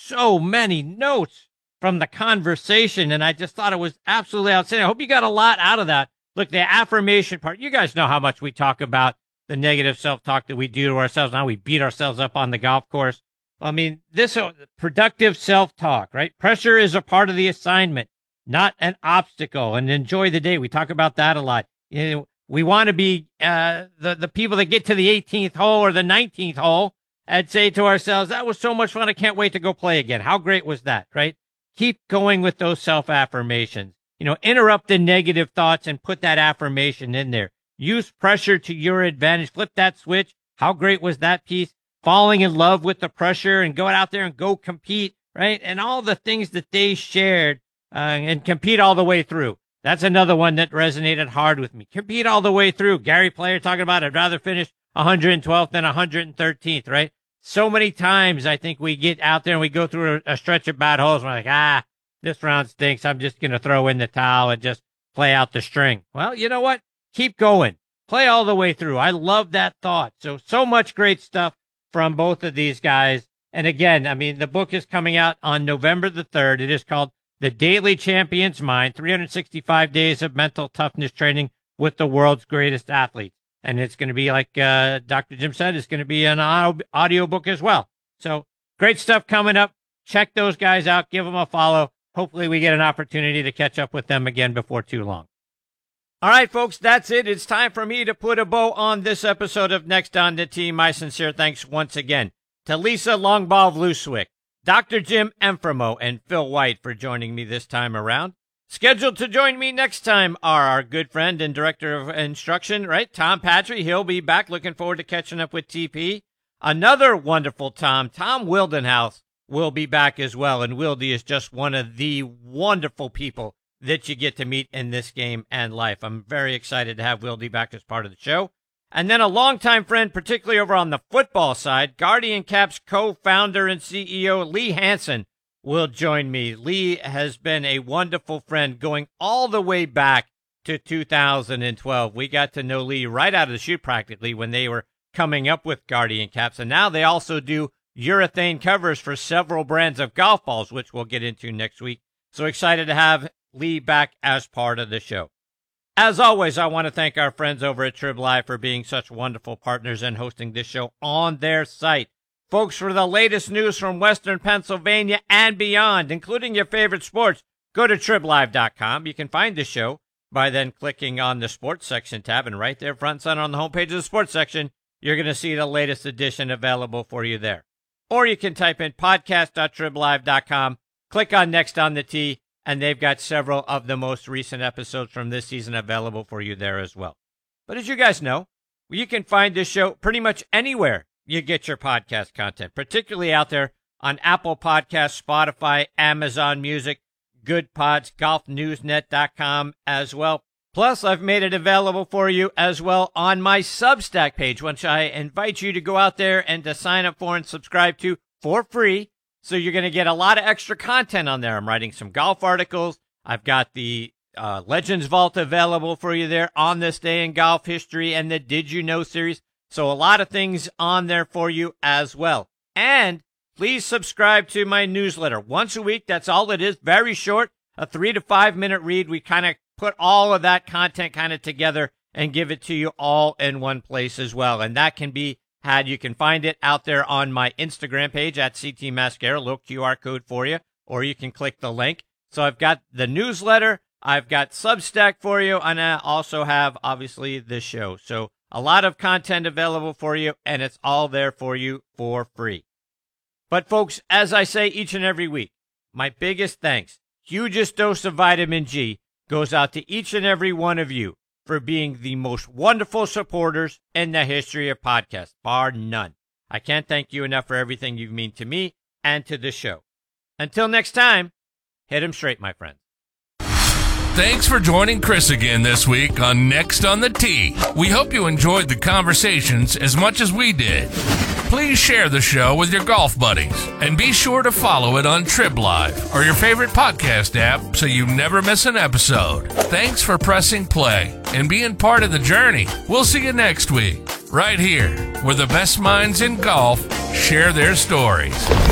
so many notes from the conversation, and I just thought it was absolutely outstanding. I hope you got a lot out of that. Look, the affirmation part, you guys know how much we talk about the negative self-talk that we do to ourselves, how we beat ourselves up on the golf course. I mean, this productive self-talk, right? Pressure is a part of the assignment, not an obstacle, and enjoy the day. We talk about that a lot. You know, we want to be the people that get to the 18th hole or the 19th hole and say to ourselves, that was so much fun. I can't wait to go play again. How great was that, right? Keep going with those self-affirmations. You know, interrupt the negative thoughts and put that affirmation in there. Use pressure to your advantage. Flip that switch. How great was that piece? Falling in love with the pressure and going out there and go compete, right? And all the things that they shared and compete all the way through. That's another one that resonated hard with me. Compete all the way through. Gary Player talking about I'd rather finish 112th than 113th, right? So many times I think we get out there and we go through a stretch of bad holes. And we're like, this round stinks. I'm just going to throw in the towel and just play out the string. Well, you know what? Keep going. Play all the way through. I love that thought. So much great stuff from both of these guys. And again, I mean, the book is coming out on November the 3rd. It is called The Daily Champion's Mind, 365 Days of Mental Toughness Training with the World's Greatest Athletes. And it's going to be, like Dr. Jim said, it's going to be an audio book as well. So great stuff coming up. Check those guys out. Give them a follow. Hopefully we get an opportunity to catch up with them again before too long. All right, folks, that's it. It's time for me to put a bow on this episode of Next on the Tee. My sincere thanks once again to Lisa Longball-Vluswick, Dr. Jim Enfremo, and Phil White for joining me this time around. Scheduled to join me next time are our good friend and director of instruction, right, Tom Patry. He'll be back. Looking forward to catching up with TP. Another wonderful Tom Wildenhouse, will be back as well. And Wildy is just one of the wonderful people that you get to meet in this game and life. I'm very excited to have Wildy back as part of the show. And then a longtime friend, particularly over on the football side, Guardian Caps co-founder and CEO Lee Hansen will join me. Lee has been a wonderful friend going all the way back to 2012. We got to know Lee right out of the chute practically when they were coming up with Guardian Caps. And now they also do urethane covers for several brands of golf balls, which we'll get into next week. So excited to have Lee back as part of the show. As always, I want to thank our friends over at Trib Live for being such wonderful partners and hosting this show on their site. Folks, for the latest news from Western Pennsylvania and beyond, including your favorite sports, go to TribLive.com. You can find the show by then clicking on the Sports Section tab, and right there front and center on the homepage of the Sports Section, you're going to see the latest edition available for you there. Or you can type in podcast.TribLive.com, click on Next on the Tee, and they've got several of the most recent episodes from this season available for you there as well. But as you guys know, you can find this show pretty much anywhere you get your podcast content, particularly out there on Apple Podcasts, Spotify, Amazon Music, Good Pods, GolfNewsNet.com as well. Plus, I've made it available for you as well on my Substack page, which I invite you to go out there and to sign up for and subscribe to for free. So you're going to get a lot of extra content on there. I'm writing some golf articles. I've got the Legends Vault available for you there on this day in golf history and the Did You Know series. So a lot of things on there for you as well. And please subscribe to my newsletter once a week. That's all it is. Very short, a 3 to 5 minute read. We kind of put all of that content kind of together and give it to you all in one place as well. And that can be had. You can find it out there on my Instagram page at CT Mascara, a little QR code for you, or you can click the link. So I've got the newsletter, I've got Substack for you, and I also have, obviously, this show. So a lot of content available for you, and it's all there for you for free. But folks, as I say each and every week, my biggest thanks, hugest dose of vitamin G, goes out to each and every one of you for being the most wonderful supporters in the history of podcasts, bar none. I can't thank you enough for everything you mean to me and to the show. Until next time, hit 'em straight, my friends. Thanks for joining Chris again this week on Next on the Tee. We hope you enjoyed the conversations as much as we did. Please share the show with your golf buddies and be sure to follow it on Trib Live or your favorite podcast app so you never miss an episode. Thanks for pressing play and being part of the journey. We'll see you next week, right here, where the best minds in golf share their stories.